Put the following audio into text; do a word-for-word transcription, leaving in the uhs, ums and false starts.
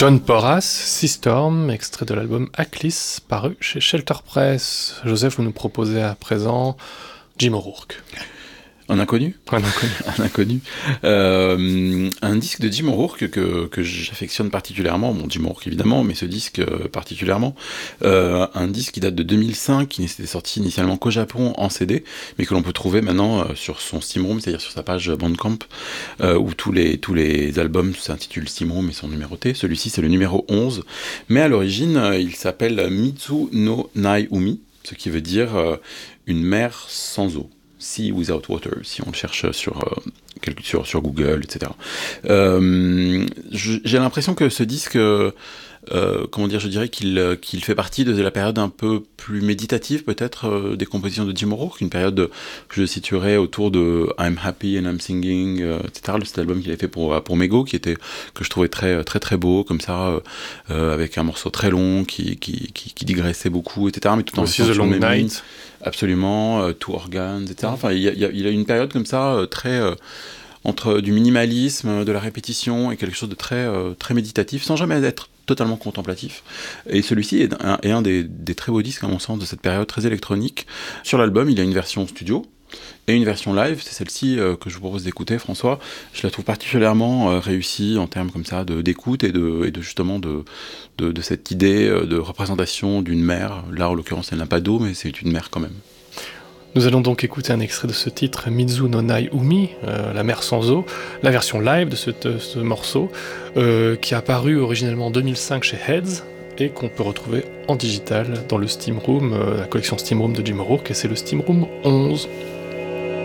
John Porras, Sea Storm, extrait de l'album Aklis, paru chez Shelter Press. Joseph, vous nous proposez à présent Jim O'Rourke. Un inconnu Un inconnu. Un inconnu. Euh, un disque de Jim O'Rourke que, que j'affectionne particulièrement. Bon, Jim O'Rourke évidemment, mais ce disque euh, particulièrement. Euh, un disque qui date de deux mille cinq, qui n'était sorti initialement qu'au Japon en C D, mais que l'on peut trouver maintenant euh, sur son Steamroom, c'est-à-dire sur sa page Bandcamp, euh, où tous les, tous les albums s'intitulent Steamroom et sont numérotés. Celui-ci, c'est le numéro onze. Mais à l'origine, euh, il s'appelle Mitsu no Nai Umi, ce qui veut dire euh, une mer sans eau. Sea Without Water, si on le cherche sur, euh, sur, sur Google, et cetera. Euh, j'ai l'impression que ce disque, euh, euh, comment dire, je dirais qu'il, qu'il fait partie de la période un peu plus méditative, peut-être, euh, des compositions de Jim O'Rourke, une période que je situerais autour de I'm Happy and I'm Singing, euh, et cetera. Cet album qu'il avait fait pour, pour Mego, qui était, que je trouvais très, très, très beau, comme ça, euh, avec un morceau très long, qui, qui, qui, qui digressait beaucoup, et cetera. Mais tout en aussi The Long Night. Absolument, euh, Two Organs, et cetera. Enfin, il y a, il y a une période comme ça, euh, très euh, entre du minimalisme, de la répétition et quelque chose de très, euh, très méditatif, sans jamais être totalement contemplatif. Et celui-ci est un, est un des, des très beaux disques, à mon sens, de cette période très électronique. Sur l'album, il y a une version studio et une version live. C'est celle-ci euh, que je vous propose d'écouter, François. Je la trouve particulièrement euh, réussie en termes comme ça de, d'écoute et de, et de justement de, de, de cette idée euh, de représentation d'une mer. Là, en l'occurrence, elle n'a pas d'eau, mais c'est une mer quand même. Nous allons donc écouter un extrait de ce titre, Mitsu no Nai Umi, euh, la mer sans eau, la version live de ce, de ce morceau, euh, qui est apparu originellement en deux mille cinq chez Heads, et qu'on peut retrouver en digital dans le Steamroom, euh, la collection Steamroom de Jim O'Rourke, et c'est le Steamroom onze.